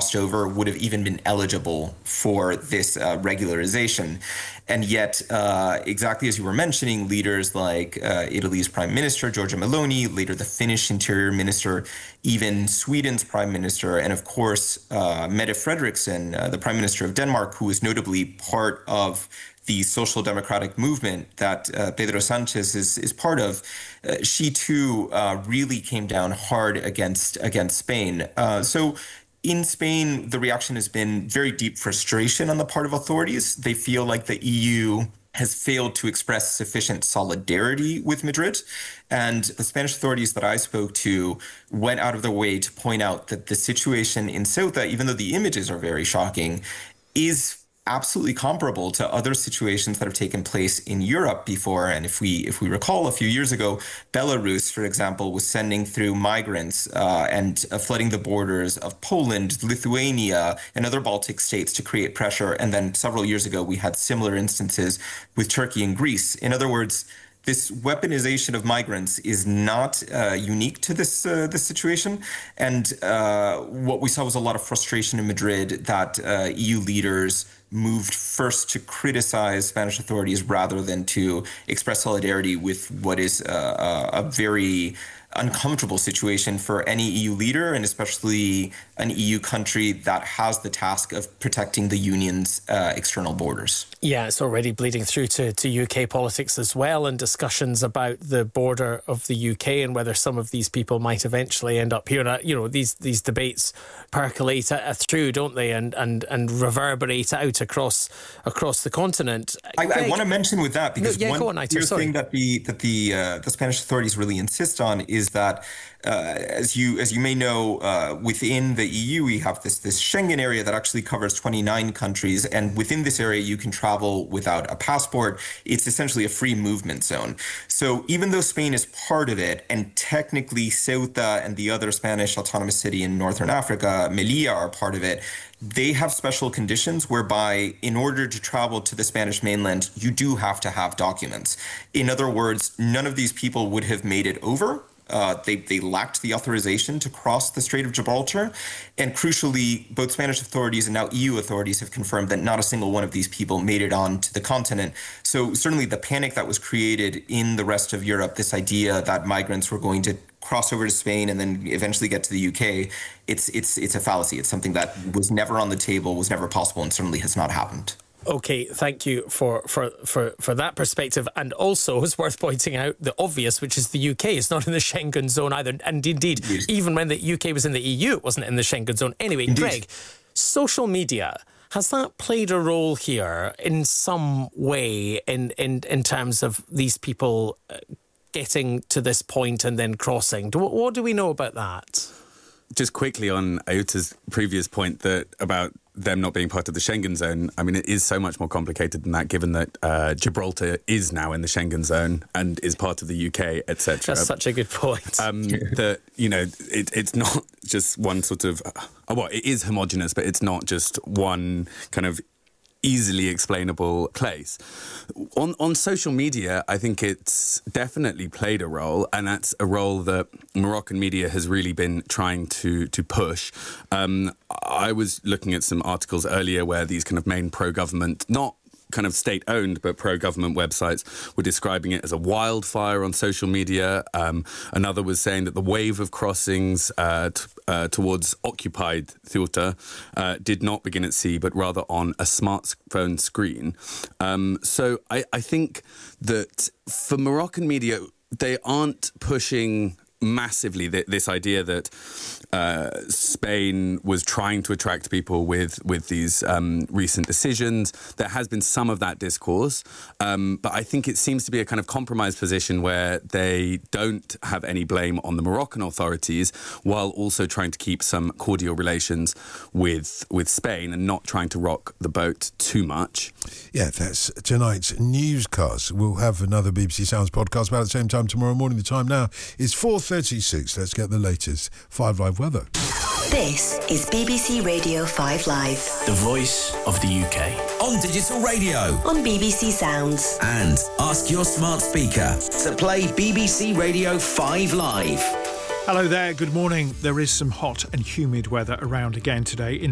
crossed over would have even been eligible for this regularization. And yet, exactly as you were mentioning, leaders like Italy's Prime Minister, Giorgia Meloni, later the Finnish Interior Minister, even Sweden's Prime Minister, and of course, Mette Frederiksen, the Prime Minister of Denmark, who is notably part of the social democratic movement that Pedro Sanchez is part of, she too really came down hard against Spain. So in Spain, the reaction has been very deep frustration on the part of authorities. They feel like the EU has failed to express sufficient solidarity with Madrid. And the Spanish authorities that I spoke to went out of their way to point out that the situation in Ceuta, even though the images are very shocking, is absolutely comparable to other situations that have taken place in Europe before. And if we recall, a few years ago, Belarus, for example, was sending through migrants and flooding the borders of Poland, Lithuania, and other Baltic states to create pressure. And then several years ago, we had similar instances with Turkey and Greece. In other words, this weaponization of migrants is not unique to this situation. And what we saw was a lot of frustration in Madrid that EU leaders moved first to criticize Spanish authorities rather than to express solidarity with what is a very uncomfortable situation for any EU leader, and especially an EU country that has the task of protecting the union's external borders. Yeah, it's already bleeding through to UK politics as well, and discussions about the border of the UK and whether some of these people might eventually end up here. You know, these debates percolate through, don't they, and reverberate out across the continent. I want to mention with that, because one thing that the Spanish authorities really insist on is that, as you may know, within the EU, we have this Schengen area that actually covers 29 countries. And within this area, you can travel without a passport. It's essentially a free movement zone. So even though Spain is part of it, and technically Ceuta and the other Spanish autonomous city in northern Africa, Melilla, are part of it, they have special conditions whereby in order to travel to the Spanish mainland, you do have to have documents. In other words, none of these people would have made it over. They lacked the authorization to cross the Strait of Gibraltar. And crucially, both Spanish authorities and now EU authorities have confirmed that not a single one of these people made it on to the continent. So certainly the panic that was created in the rest of Europe, this idea that migrants were going to cross over to Spain and then eventually get to the UK, it's a fallacy. It's something that was never on the table, was never possible, and certainly has not happened. Okay, thank you for that perspective. And also, it's worth pointing out the obvious, which is the UK is not in the Schengen zone either. And indeed, even when the UK was in the EU, it wasn't in the Schengen zone. Anyway, indeed. Greg, social media, has that played a role here in some way in terms of these people getting to this point and then crossing? What do we know about that? Just quickly on Ayuta's previous point about them not being part of the Schengen zone, I mean, it is so much more complicated than that, given that Gibraltar is now in the Schengen zone and is part of the UK, etc. That's such a good point. That, you know, it's not just one sort of... well, it is homogenous, but it's not just one kind of easily explainable place. On social media, I think it's definitely played a role, and that's a role that Moroccan media has really been trying to push. I was looking at some articles earlier where these kind of main pro-government, not kind of state-owned, but pro-government websites were describing it as a wildfire on social media. Another was saying that the wave of crossings towards occupied Ceuta did not begin at sea, but rather on a smartphone screen. So I think that for Moroccan media, they aren't pushing massively this idea that Spain was trying to attract people with these recent decisions. There has been some of that discourse, but I think it seems to be a kind of compromised position where they don't have any blame on the Moroccan authorities while also trying to keep some cordial relations with Spain and not trying to rock the boat too much. Yeah, that's tonight's newscast. We'll have another BBC Sounds podcast about the same time tomorrow morning. The time now is 4:36. Let's get the latest 5 Live weather. This is BBC Radio 5 Live. The voice of the UK. On digital radio. On BBC Sounds. And ask your smart speaker to play BBC Radio 5 Live. Hello there, good morning. There is some hot and humid weather around again today in